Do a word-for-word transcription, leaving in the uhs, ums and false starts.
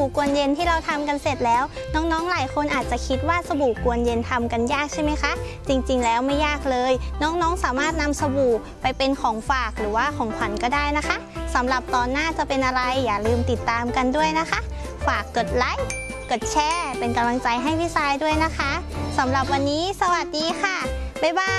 บู่กวนเย็นที่เราทำกันเสร็จแล้วน้องๆหลายคนอาจจะคิดว่าสบู่กวนเย็นทำกันยากใช่ไหมคะจริงๆแล้วไม่ยากเลยน้องๆสามารถนำสบู่ไปเป็นของฝากหรือว่าของขวัญก็ได้นะคะสำหรับตอนหน้าจะเป็นอะไรอย่าลืมติดตามกันด้วยนะคะฝากกดไลค์กดแชร์เป็นกำลังใจให้พี่ทรายด้วยนะคะสำหรับวันนี้สวัสดีค่ะบ๊ายบาย